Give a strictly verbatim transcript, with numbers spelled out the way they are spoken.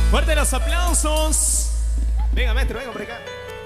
Fuerte los aplausos. Venga, maestro, venga por acá.